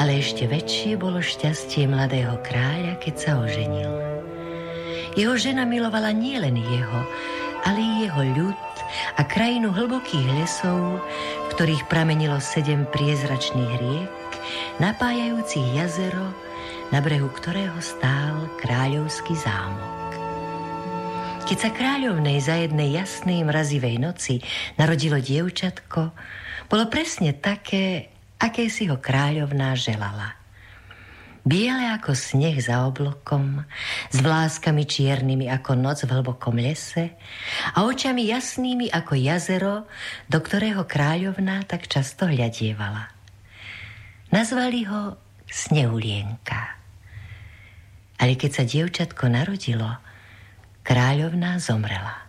Ale ešte väčšie bolo šťastie mladého kráľa, keď sa oženil. Jeho žena milovala nielen jeho, ale i jeho ľud a krajinu hlbokých lesov, v ktorých pramenilo 7 priezračných riek, napájajúcich jazero, na brehu ktorého stál kráľovský zámok. Keď sa kráľovnej za jednej jasnej mrazivej noci narodilo dievčatko, bolo presne také, aké si ho kráľovná želala. Biele ako sneh za oblokom, s vláskami čiernymi ako noc v hlbokom lese a očami jasnými ako jazero, do ktorého kráľovná tak často hľadievala. Nazvali ho Snehulienka. Ale keď sa dievčatko narodilo, kráľovná zomrela.